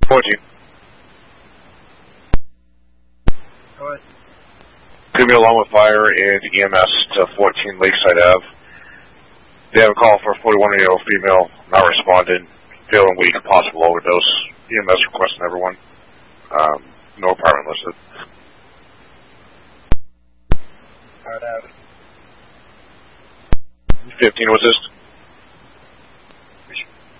14. Go ahead. Premium along with fire and EMS to 14 Lakeside Ave. They have a call for a 41-year-old female, not responded, feeling weak, possible overdose. EMS requesting everyone. No apartment listed. Alright, 15 was this?